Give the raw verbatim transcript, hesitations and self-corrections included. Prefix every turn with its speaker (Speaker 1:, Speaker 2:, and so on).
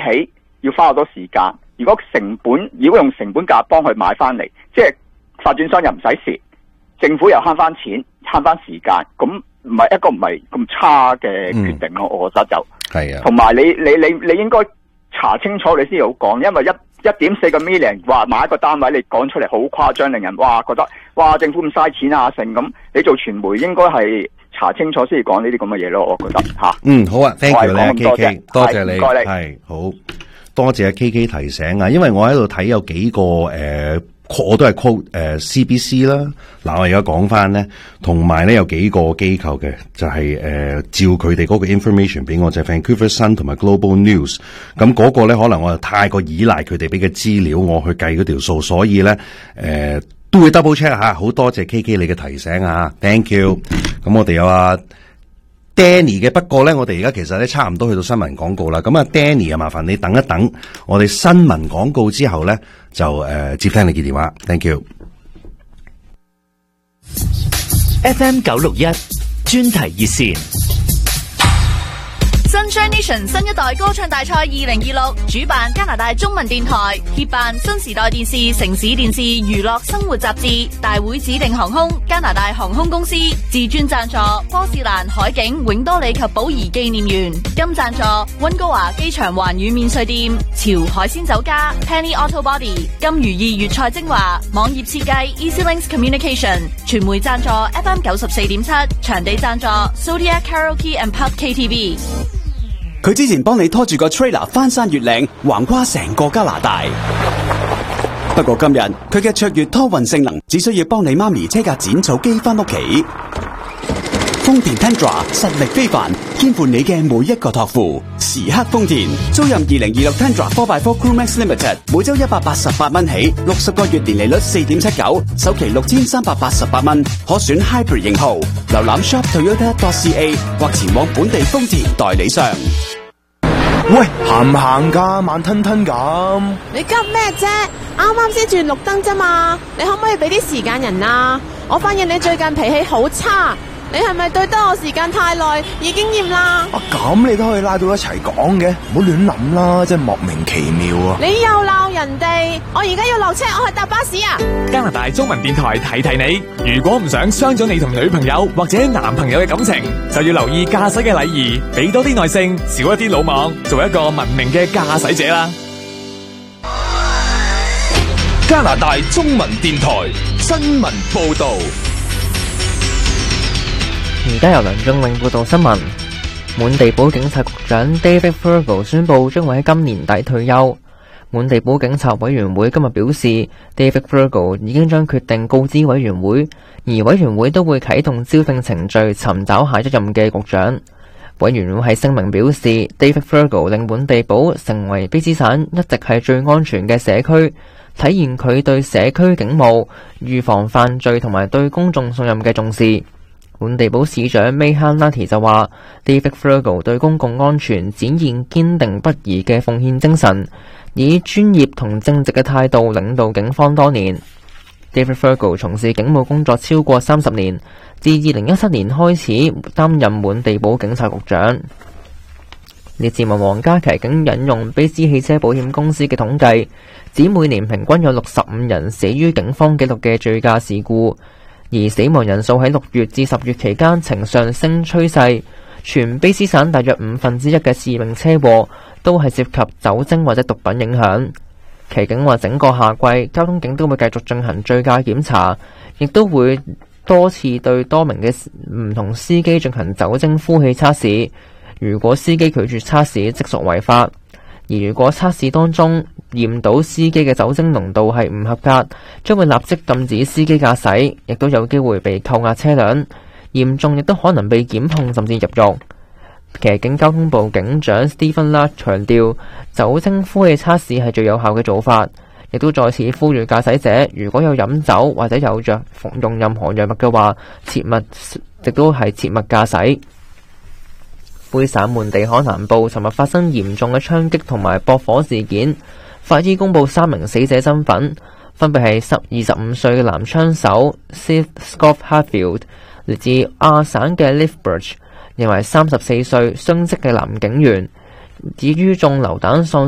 Speaker 1: 起要花好多時間。如果成本如果用成本價幫佢買翻嚟，即係發展商又唔使蝕，政府又慳翻錢慳翻時間，咁唔係一個唔係咁差嘅決定咯。嗯、我覺得就係啊，同埋你你你你應該查清楚你先好講，因為一一點四個 million 話買一個單位，你講出嚟好誇張，令人哇覺得哇政府咁嘥錢啊成咁，你做傳媒應該係查清楚先至講呢啲咁嘅嘢咯。我覺得吓。嗯，好啊
Speaker 2: ，thank you 咧 ，K K， 多謝你，係好。多謝 K K 提醒啊，因為我喺度睇有幾個誒、呃，我都係 quote 誒、呃、C B C 啦。嗱，我而家講翻咧，同埋咧有幾個機構嘅，就係、是、誒、呃、照佢哋嗰個 information 俾我，就係、Vancouver Sun 同埋 Global News。咁嗰個咧，可能我就太過依賴佢哋俾嘅資料，我去計嗰條數，所以咧誒、呃、都會 double check 下。好多謝 K K 你嘅提醒啊 ，thank you。咁我哋有啊。Danny 嘅，不過咧，我哋而家其實咧差唔多去到新聞廣告啦。咁啊，Danny 啊，麻煩你等一等，我哋新聞廣告之後咧就誒、呃、接聽你嘅電話。Thank you。
Speaker 3: F M 九六一專題熱線。
Speaker 4: Sunshine Nation 新一代歌唱大賽二零二六主辦加拿大中文電台，協辦新時代電視、城市電視、娛樂生活雜誌，大會指定航空加拿大航空公司，自專贊助波士蘭海景永多里及寶儀紀念園，金贊助溫哥華機場環宇免稅店、潮海鮮酒家、Penny Auto Body、金如意粵菜精華、網頁設計 Easy Links Communication， 傳媒贊助 F M 九十四點七，場地贊助 Zodiac Karaoke and Pub K T V。
Speaker 5: 佢之前幫你拖住個 trailer 翻山越嶺，橫跨成個加拿大。不過今日佢嘅卓越拖運性能，只需要幫你媽咪車架剪草機翻屋企。豐田 Tundra 實力非凡，肩負你嘅每一個託付。時刻豐田租任二零二六 Tundra four by four Crewmax Limited， 每周一百八十八蚊起，六十個月年利率四點七九，首期六千三百八十八蚊，可選 Hybrid 型號。瀏覽 shop toyota dot c a 或前往本地豐田代理商。
Speaker 6: 喂，行唔行噶？慢吞吞咁。
Speaker 7: 你急咩啫？啱啱先轉綠燈啫嘛，你可唔可以俾啲時間人啊？我發現你最近脾氣好差。你係咪對得我時間太耐，已經厭啦？
Speaker 6: 啊，咁你都可以拉到一齊講嘅，唔好亂諗啦，真係莫名其妙啊！
Speaker 7: 你又鬧人哋，我而家要落車，我去搭巴士啊！
Speaker 8: 加拿大中文電台提提你，如果唔想傷咗你同女朋友或者男朋友嘅感情，就要留意駕駛嘅禮儀，俾多啲耐性，少一啲魯莽，做一個文明嘅駕駛者啦。
Speaker 9: 加拿大中文電台新聞報道。
Speaker 10: 而家由梁仲永報道新聞。滿地堡警察局長 David Furgo 宣布將會喺今年底退休。滿地堡警察委員會今日表示 ，David Furgo 已經將決定告知委員會，而委員會都會啟動招聘程序，尋找下一任嘅局長。委員會喺聲明表示 ，David Furgo 令滿地堡成為卑詩省一直係最安全嘅社區，體現佢對社區警務、預防犯罪同埋對公眾信任嘅重視。滿地堡市長 Mehan Nati 就話 David Furgo 對公共安全展現堅定不移嘅奉獻精神，以專業同正直嘅態度領導警方多年。David Furgo 從事警務工作超過三十年，自二零一七年開始擔任滿地堡警察局長。列治文皇家騎警引用卑斯汽車保險公司嘅統計，指每年平均有六十五人死於警方記錄嘅醉駕事故。而死亡人數喺六月至十月期間呈上升趨勢，全卑詩省大約五分之一嘅致命車禍都係涉及酒精或者毒品影響。騎警話整個夏季，交通警都會繼續進行醉駕檢查，亦都會多次對多名嘅唔同司機進行酒精呼氣測試。如果司機拒絕測試，即屬違法。而如果測試當中驗到司機嘅酒精濃度係唔合格，將會立即禁止司機駕駛，亦都有機會被扣押車輛，嚴重亦都可能被檢控甚至入獄。騎警交通部警長 Stephen Lard 強調，酒精呼氣測試係最有效嘅做法，亦都再次呼籲駕駛者如果有飲酒或者有着服用任何藥物嘅話，切勿亦都係切勿駕駛。卑省滿地可南部尋日發生嚴重嘅槍擊同埋駁火事件，法醫公布三名死者身份，分別係二十五歲嘅男槍手 Seth Scott Hatfield， 嚟自亞省嘅 Lethbridge， 認為三十四歲殉職嘅男警員，至於中流彈喪